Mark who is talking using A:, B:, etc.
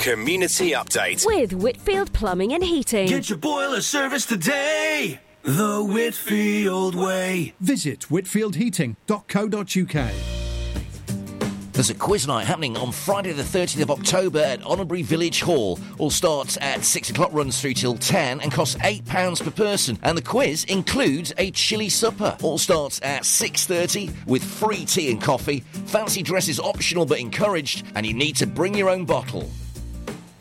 A: Community Update
B: with Whitfield Plumbing and Heating.
C: Get your boiler service today, the Whitfield way.
D: Visit whitfieldheating.co.uk.
E: There's a quiz night happening on Friday the 30th of October at Honorbury Village Hall. All starts at 6 o'clock, runs through till 10 and costs £8 per person. And the quiz includes a chilli supper. All starts at 6:30 with free tea and coffee. Fancy dress is optional but encouraged, and you need to bring your own bottle.